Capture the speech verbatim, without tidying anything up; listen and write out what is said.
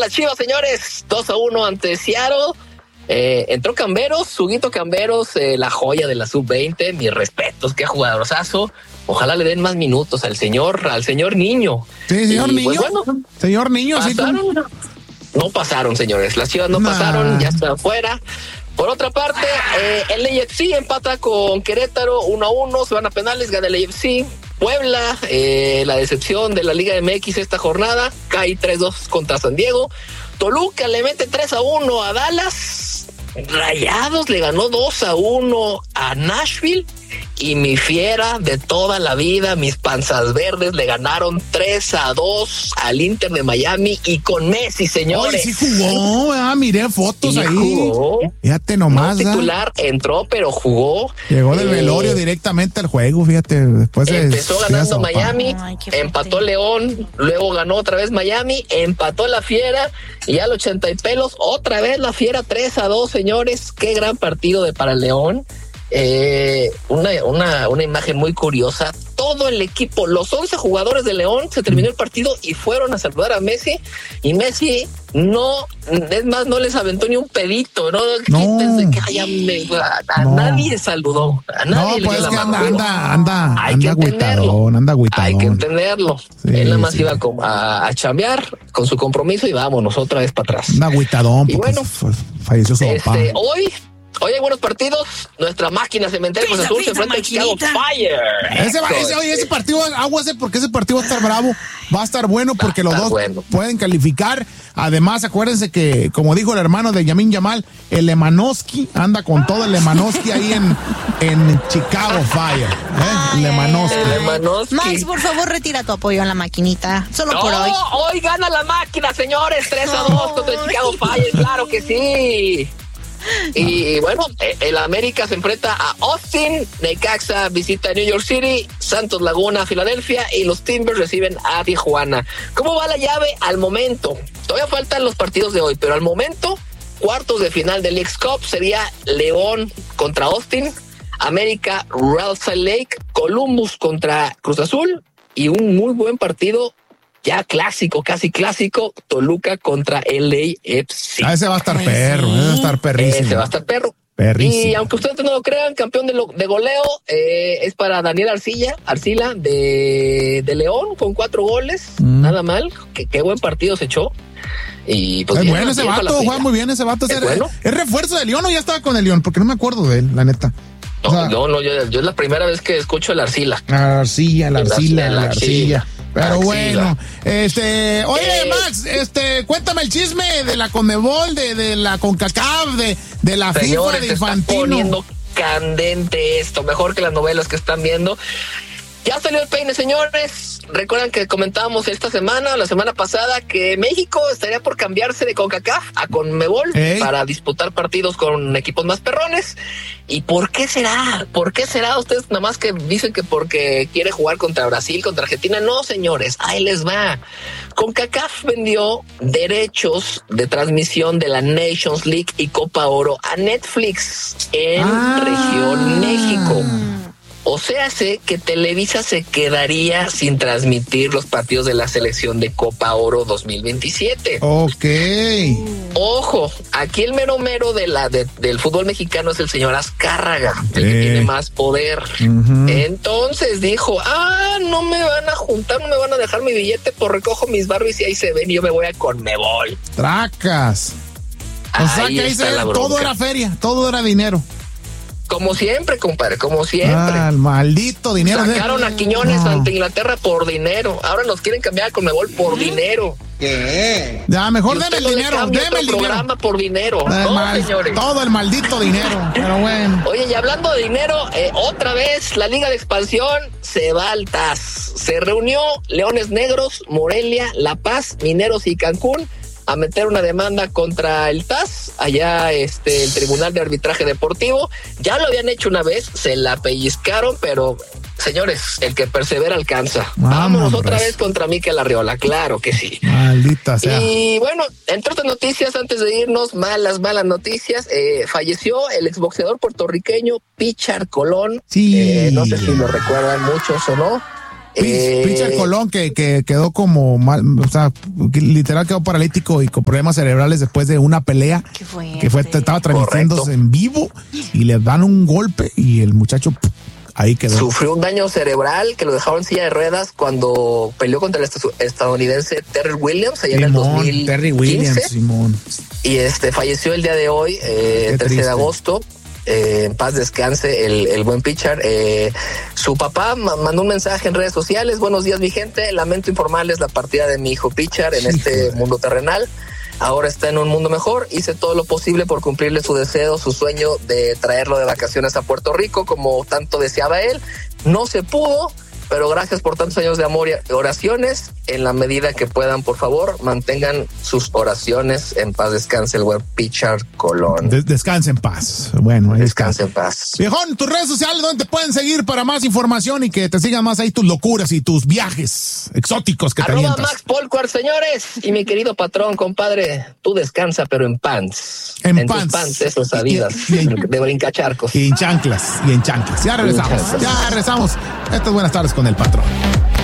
las Chivas, señores, dos a uno ante Seattle. Eh, entró Camberos, Huguito Camberos, eh, la joya de la sub veinte, mis respetos, qué jugadorazo. Ojalá le den más minutos al señor, al señor Niño. Sí, señor y, Niño. Pues, bueno, señor Niño, pasaron, sí. Como... No pasaron, señores. Las Chivas no nah. pasaron, ya están fuera. Por otra parte, eh, el A F C empata con Querétaro uno a uno, se van a penales, gana el A F C. Puebla, eh, la decepción de la Liga M X esta jornada, cae tres dos contra San Diego. Toluca le mete tres a uno a Dallas. Rayados le ganó dos a uno a Nashville. Y mi fiera de toda la vida, mis panzas verdes, le ganaron tres a dos al Inter de Miami y con Messi, señores. Ay, sí jugó, ah, miré fotos y ahí. Jugó. Fíjate nomás. No titular, ¿eh? Entró, pero jugó. Llegó del eh, velorio directamente al juego, fíjate. Después empezó de, ganando Miami, Ay, empató León, luego ganó otra vez Miami, empató la fiera y al ochenta y pelos, otra vez la fiera tres a dos, señores. Qué gran partido de para el León. Eh, una, una, una imagen muy curiosa. Todo el equipo, los once jugadores de León, se terminó el partido y fueron a saludar a Messi. Y Messi no, es más, no les aventó ni un pedito, no, no, quítense, que haya, a, a no. nadie saludó, a nadie no, pues le que anda, anda, anda, hay anda agüitadón, anda agüitadón. Hay que entenderlo. Sí, Él nada más sí. iba a, a chambear con su compromiso y vámonos otra vez para atrás. Anda agüitadón, y bueno, falleció su papá. Este, hoy Hoy hay buenos partidos. Nuestra máquina cementera Cruz Azul se enfrenta a Chicago Fire. Ese, va, ese, oye, ese partido, aguase porque ese partido va a estar bravo. Va a estar bueno porque los dos bueno. pueden calificar. Además, acuérdense que, como dijo el hermano de Yamin Yamal, el Lemanowski anda con todo el Lemanowski ahí en, en Chicago Fire. ¿eh? Lemanowski. Lemanowski. Max, por favor, retira tu apoyo a la maquinita. Solo no, por hoy. Hoy gana la máquina, señores. tres a dos contra el Chicago Fire. Claro que sí. Y bueno, el América se enfrenta a Austin, Necaxa visita New York City, Santos Laguna, Filadelfia y los Timbers reciben a Tijuana. ¿Cómo va la llave al momento? Todavía faltan los partidos de hoy, pero al momento, cuartos de final del Leagues Cup sería León contra Austin, América, Real Salt Lake, Columbus contra Cruz Azul y un muy buen partido ya clásico, casi clásico, Toluca contra L A F C. Ah, ese va a estar perro, ese va a estar perrísimo. Ese va a estar perro. Perrísimo. Y aunque ustedes no lo crean, campeón de, lo, de goleo eh, es para Daniel Arcilla, Arcila de, de León con cuatro goles, mm. nada mal, qué, qué buen partido se echó. Y pues es bien, bueno ese vato, juega muy bien ese vato. ¿Es, es, bueno? ¿Es refuerzo de León o ya estaba con el León? Porque no me acuerdo de él, la neta. No, o sea, no, no yo, yo es la primera vez que escucho el Arcila. La Arcilla, la Arcilla, la Arcilla. Pero Axila. bueno, este, oye, eh, Max, este, cuéntame el chisme de la Conmebol, de, de la CONCACAF, de, de la señores, FIFA, de Infantino. Se está poniendo candente esto, mejor que las novelas que están viendo. Ya salió el peine, señores. Recuerdan que comentábamos esta semana, la semana pasada, que México estaría por cambiarse de CONCACAF a CONMEBOL ¿Eh? para disputar partidos con equipos más perrones. ¿Y por qué será? ¿Por qué será? Ustedes nada más que dicen que porque quiere jugar contra Brasil, contra Argentina. No, señores, ahí les va. CONCACAF vendió derechos de transmisión de la Nations League y Copa Oro a Netflix en ah. Región México. O sea, sé que Televisa se quedaría sin transmitir los partidos de la selección de Copa Oro dos mil veintisiete. Ok. Ojo, aquí el mero mero de la de, del fútbol mexicano es el señor Azcárraga, el eh. que tiene más poder. Uh-huh. Entonces dijo, ah, no me van a juntar, no me van a dejar mi billete, pues recojo mis Barbies y ahí se ven y yo me voy a Conmebol. Tracas. O sea que ahí se ve, todo era feria, todo era dinero. Como siempre, compadre, como siempre. Ah, el maldito dinero. Sacaron de... a Quiñones no. ante Inglaterra por dinero. Ahora nos quieren cambiar a Conmebol por ¿Eh? dinero. ¿Qué? Ya, mejor deme el dinero, deme el programa dinero. por dinero. No, mal, señores. Todo el maldito dinero, pero bueno. Oye, y hablando de dinero, eh, otra vez la Liga de Expansión se va al T A S. Se reunió Leones Negros, Morelia, La Paz, Mineros y Cancún a meter una demanda contra el T A S, allá este el Tribunal de Arbitraje Deportivo. Ya lo habían hecho una vez, se la pellizcaron, pero señores, el que persevera alcanza. Vamos, Vámonos otra vez contra Mikel Arriola, claro que sí. Maldita sea. Y bueno, entre otras noticias, antes de irnos, malas, malas noticias, eh, falleció el exboxeador puertorriqueño Pichar Colón. Sí. Eh, no sé si lo recuerdan muchos o no. Eh, Pitcher Colón que, que quedó como mal, o sea, que literal quedó paralítico y con problemas cerebrales después de una pelea que fue, estaba transmitiéndose en vivo y le dan un golpe y el muchacho ahí quedó. Sufrió un daño cerebral que lo dejaron en silla de ruedas cuando peleó contra el estadounidense Terry Williams allá Simón, en el dos mil quince. Terry Williams, Simón. Y este falleció el día de hoy, eh, trece de agosto. Eh, en paz descanse el, el buen pitcher. Eh, su papá mandó un mensaje en redes sociales: buenos días, mi gente, lamento informarles la partida de mi hijo pitcher en sí, este joder. mundo terrenal. Ahora está en un mundo mejor. Hice todo lo posible por cumplirle su deseo, su sueño de traerlo de vacaciones a Puerto Rico, como tanto deseaba él. No se pudo, pero gracias por tantos años de amor y oraciones. En la medida que puedan, por favor, mantengan sus oraciones. En paz descanse el buen pitcher Colón. Des- descanse en paz. Bueno, ahí descanse en paz. Viejón, tus redes sociales, ¿dónde te pueden seguir para más información y que te sigan más ahí tus locuras y tus viajes exóticos que Arroba te avientas? Max Polcuart, señores. Y mi querido patrón, compadre, tú descansa, pero en pants. En, en pants. tus pants, esos Adidas, y, y, y, de brincacharcos. Y en chanclas, y en chanclas. Ya regresamos, ya regresamos. Estas buenas tardes con el patrón.